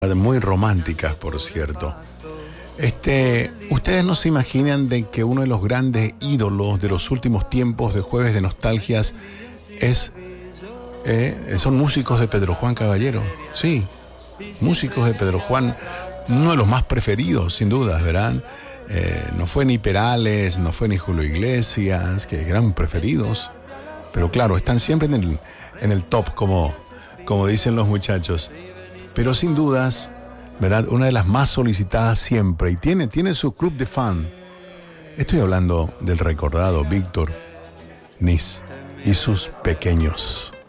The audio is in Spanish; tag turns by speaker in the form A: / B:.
A: Muy románticas, por cierto. Ustedes no se imaginan de que uno de los grandes ídolos de los últimos tiempos de Jueves de Nostalgias son músicos de Pedro Juan Caballero. Sí, músicos de Pedro Juan, uno de los más preferidos, sin dudas, ¿verdad? No fue ni Perales, no fue ni Julio Iglesias, que eran preferidos, pero claro, están siempre en el top, como dicen los muchachos. Pero sin dudas, ¿verdad? Una de las más solicitadas siempre, y tiene su club de fan. Estoy hablando del recordado Víctor Nis y sus Pequeños.